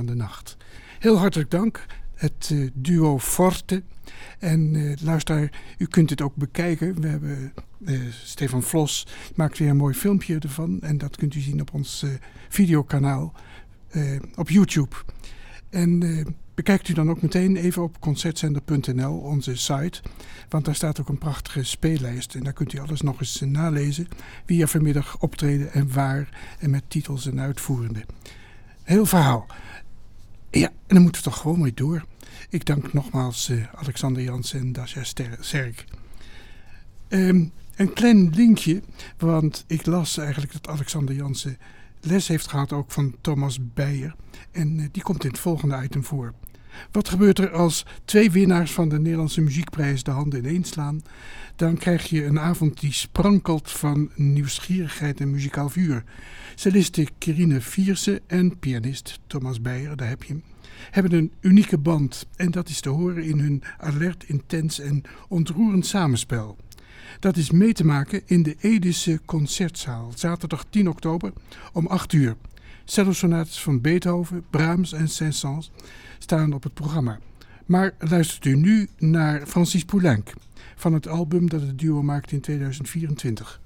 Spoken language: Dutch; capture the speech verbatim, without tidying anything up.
van de nacht. Heel hartelijk dank, het uh, duo Forte. En uh, luister, u kunt het ook bekijken. We hebben uh, Stefan Vlos maakt weer een mooi filmpje ervan. En dat kunt u zien op ons uh, videokanaal uh, op YouTube. En uh, bekijkt u dan ook meteen even op concertzender punt n l, onze site. Want daar staat ook een prachtige speellijst. En daar kunt u alles nog eens uh, nalezen. Wie er vanmiddag optreden en waar. En met titels en uitvoerenden. Heel verhaal. Ja, en dan moeten we toch gewoon mee door. Ik dank nogmaals uh, Alexander Jansen en Dasja Serk. Um, een klein linkje, want ik las eigenlijk dat Alexander Jansen les heeft gehad ook van Thomas Beyer. En uh, die komt in het volgende item voor. Wat gebeurt er als twee winnaars van de Nederlandse Muziekprijs de handen ineens slaan? Dan krijg je een avond die sprankelt van nieuwsgierigheid en muzikaal vuur. Celliste Kirine Vierse en pianist Thomas Beyer, daar heb je hem, hebben een unieke band. En dat is te horen in hun alert, intens en ontroerend samenspel. Dat is mee te maken in de Edische Concertzaal, zaterdag tien oktober om acht uur. Cellosonates van Beethoven, Brahms en Saint-Saëns staan op het programma. Maar luistert u nu naar Francis Poulenc van het album dat het duo maakte in tweeduizend vierentwintig.